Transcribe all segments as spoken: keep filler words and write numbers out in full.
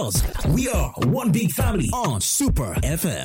We are one big family on Super F M.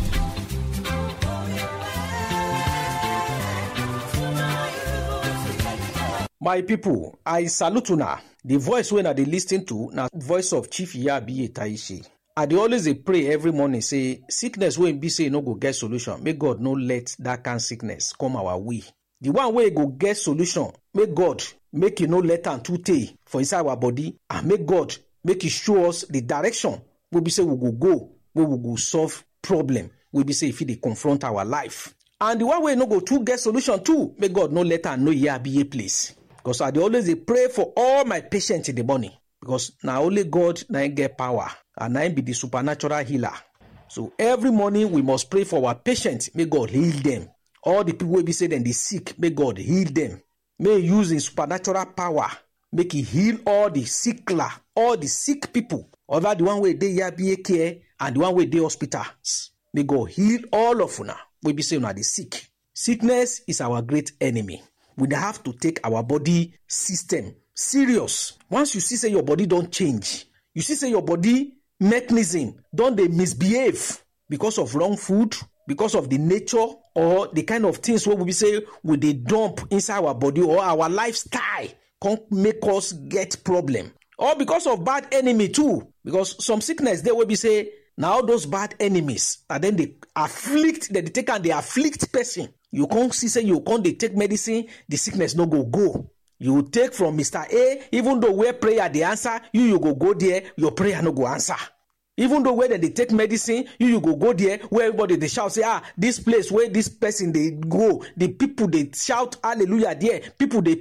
My people, I salute una. The voice when I dey listen to na voice of Chief Iyabiye Taishi. I dey always dey pray every morning say sickness wey be say no go get solution. May God no let that kind sickness come our way. The one wey go get solution, may God make you no let am too tey for inside our body, and make God make e show us the direction wey be say we go go, where we go solve problem wey be say if e dey confront our life. And the one wey no go too get solution too, may God no let am know Iyabiye place. Because I dey always dey pray for all my patients in the morning. Because na only God na him get power, and na him be the supernatural healer. So every morning we must pray for our patients. May God heal them. All the people wey be say dem dey sick, may God heal them. May he use his supernatural power, make he heal all the sickler, all the sick people, over the one wey dey Iyabiye care and the one wey dey hospitals. May God heal all of una wey be say una dey sick. Sickness is our great enemy. We have to take our body system serious. Once you see say your body don't change, you see say your body mechanism don't they misbehave because of wrong food, because of the nature or the kind of things what we say we they dump inside our body, or our lifestyle can make us get problem, or because of bad enemy too. Because some sickness they will be say now all those bad enemies, and then they afflict, they take and they afflict person. You can't see say you can't they take medicine, the sickness no go go. You take from Mister A, even though where prayer the answer, you you go go there, your prayer no go answer. Even though where they take medicine, you you go go there, where everybody they shout say, ah, this place where this person they go, the people they shout hallelujah there, people they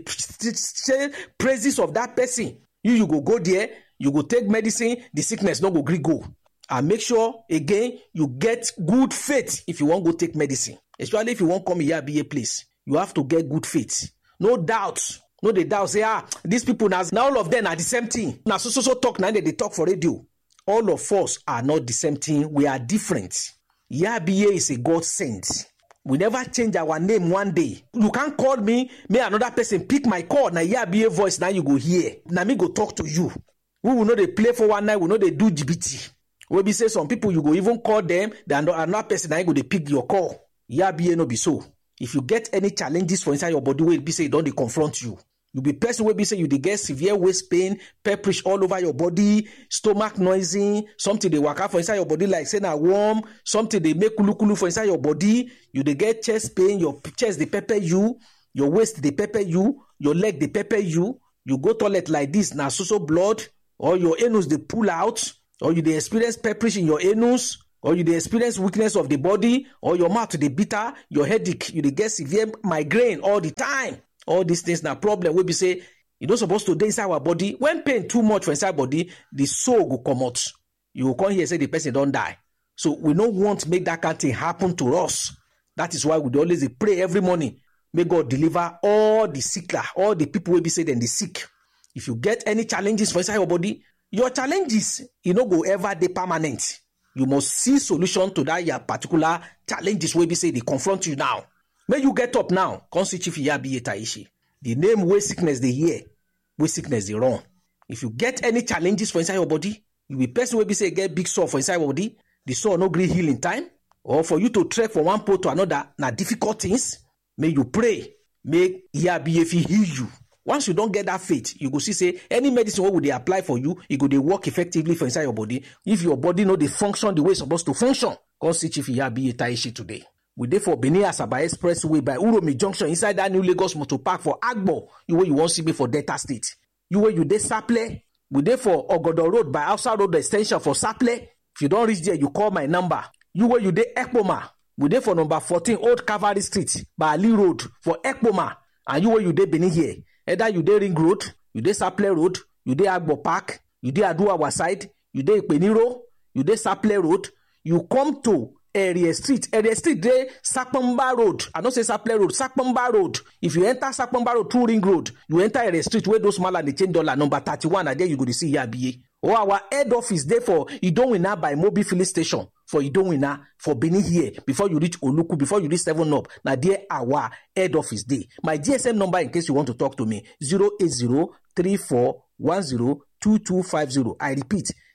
say praises of that person. You you go go there, you go take medicine, the sickness no go gree go. And make sure again you get good faith if you want go take medicine. Especially if you want come here be a place, you have to get good faith. No doubt. No they doubt say ah these people now, now all of them are the same thing. Now so so so talk now they, they talk for radio. All of us are not the same thing. We are different. Iyabiye is a God sent. We never change our name one day. You can't call me, may another person pick my call. Now Iyabiye voice now you go hear. Now me go talk to you. We will know they play for one night. We know they do G B T. We be say some people you go even call them. Then another person now you go they pick your call. Iyabiye no be so. If you get any challenges for inside your body, will be say don't they confront you. You be person will be say you they get severe waist pain, pepperish all over your body, stomach noisy, something they work out for inside your body like say na warm, something they make kulu kulu for inside your body. You they get chest pain, your chest they pepper you, your waist they pepper you, your leg they pepper you. You go toilet like this na so so blood, or your anus they pull out, or you they experience pepperish in your anus. Or you dey experience weakness of the body, or your mouth dey bitter, your headache, you dey get severe migraine all the time. All these things na problem wey be say you don't supposed to dey inside our body. When pain too much for inside body, the soul go come out. You will come here say the person don't die. So we don't want to make that kind of thing happen to us. That is why we dey always dey pray every morning. May God deliver all the sickler, all the people wey be say them dey sick. If you get any challenges for inside your body, your challenges you no go ever dey permanent. You must see solution to that your particular challenges wey be say they confront you now. May you get up now. Come see Chief Iyabiye Taishi. The name where sickness they hear, where sickness they run. If you get any challenges for inside your body, you be person will be say get big sore for inside your body. The sore no gree heal in time, or for you to trek from one pole to another, na difficult things. May you pray. May Iyabiye heal you. Once you don't get that faith, you go see say any medicine what would they apply for you, it go they work effectively for inside your body. If your body know they function the way it's supposed to function, come see Chief Iyabiye Taishi today. We dey for Benin Asaba Expressway by Uromi Junction inside that new Lagos Motor Park for Agbo. You where you want to see me for Delta State. You where you dey Saple. We dey for Ogodo Road by outside road extension for Saple. If you don't reach there, you call my number. You where you dey Ekpoma. We dey for number fourteen Old Cavalry Street by Ali Road for Ekpoma. And you where you dey Benin here. Either you dey Ring Road, you dey Saple Road, you dey Agbo Park, you dey Aduawa side, you dey Ipeniro, you dey Saple Road, you come to Area Street. Area Street dey Sapamba Road. I don't say Saple Road, Sapamba Road. If you enter Sapamba Road through Ring Road, you enter Area Street where those small and they change dollar number thirty-one, and there you go to see Iyabiye. Or our head office there for Idowina by Mobi Filling Station. For Idowina, for Benin here, before you reach Oluku, before you reach seven up. Now there our head office there. My G S M number in case you want to talk to me, zero eight zero three four one zero two two five zero. I repeat,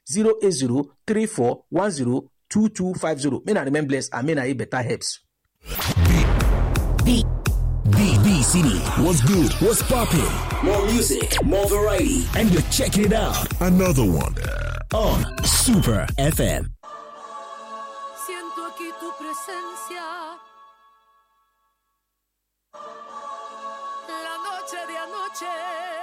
zero eight zero three four one zero two two five zero. May I remain blessed and may I better helps. B B B City was good, was popping. More music, more variety, and you're checking it out. Another one on Super F M. Siento aquí tu presencia. La noche de anoche.